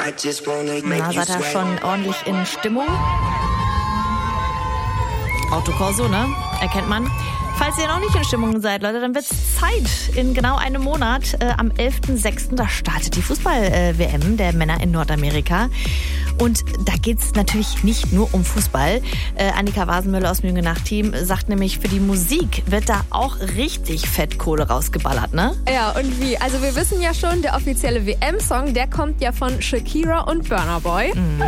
Na, seid ihr schon ordentlich in Stimmung? Autokorso, ne? Erkennt man. Falls ihr noch nicht in Stimmung seid, Leute, dann wird's Zeit. In genau einem Monat, am 11.06., da startet die Fußball-WM der Männer in Nordamerika. Und da geht's natürlich nicht nur um Fußball. Annika Wasenmüller aus Mühlenach-Team sagt nämlich, für die Musik wird da auch richtig Fettkohle rausgeballert, ne? Ja, und wie? Also wir wissen ja schon, der offizielle WM-Song, der kommt ja von Shakira und Burna Boy. Mhm.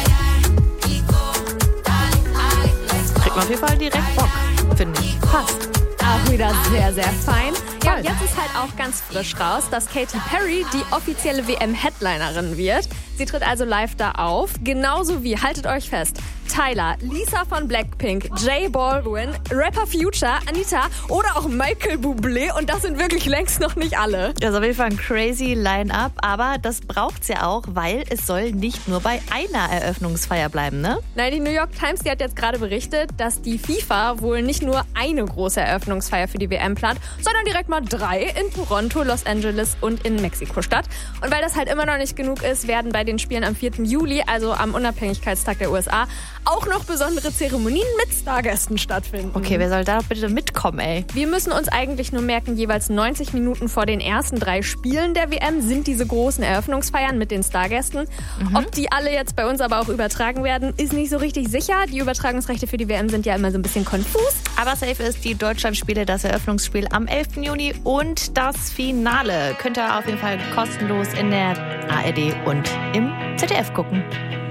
Kriegt man auf jeden Fall direkt Bock, finde ich. Passt. Auch wieder sehr, sehr fein. Ja, und jetzt ist halt auch ganz frisch raus, dass Katy Perry die offizielle WM-Headlinerin wird. Sie tritt also live da auf. Genauso wie, haltet euch fest, Tyler, Lisa von Blackpink, Jay Baldwin, Rapper Future, Anita oder auch Michael Bublé. Und das sind wirklich längst noch nicht alle. Das ist auf jeden Fall ein crazy Line-Up, aber das braucht's ja auch, weil es soll nicht nur bei einer Eröffnungsfeier bleiben, ne? Nein, die New York Times, die hat jetzt gerade berichtet, dass die FIFA wohl nicht nur eine große Eröffnungsfeier für die WM plant, sondern direkt mal 3 in Toronto, Los Angeles und in Mexiko-Stadt. Und weil das halt immer noch nicht genug ist, werden bei den Spielen am 4. Juli, also am Unabhängigkeitstag der USA, auch noch besondere Zeremonien mit Stargästen stattfinden. Okay, wer soll da doch bitte mitkommen, ey? Wir müssen uns eigentlich nur merken, jeweils 90 Minuten vor den ersten 3 Spielen der WM sind diese großen Eröffnungsfeiern mit den Stargästen. Ob die alle jetzt bei uns aber auch übertragen werden, ist nicht so richtig sicher. Die Übertragungsrechte für die WM sind ja immer so ein bisschen konfus. Aber safe ist die Deutschlandspiele, das Eröffnungsspiel am 11. Juni und das Finale. Könnt ihr auf jeden Fall kostenlos in der ARD und im ZDF gucken.